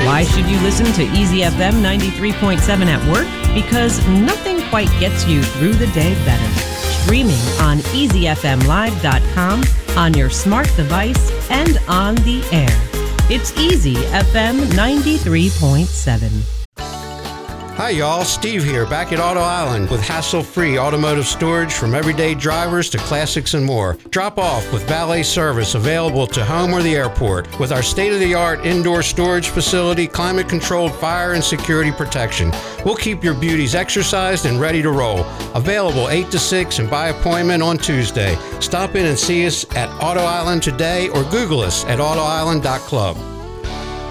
Why should you listen to Easy FM 93.7 at work? Because nothing quite gets you through the day better. Streaming on easyfmlive.com, on your smart device, and on the air. It's Easy FM 93.7. Hi y'all, Steve here, back at Auto Island with hassle-free automotive storage from everyday drivers to classics and more. Drop off with valet service available to home or the airport with our state-of-the-art indoor storage facility, climate-controlled fire and security protection. We'll keep your beauties exercised and ready to roll. Available 8 to 6 and by appointment on Tuesday. Stop in and see us at Auto Island today or Google us at autoisland.club.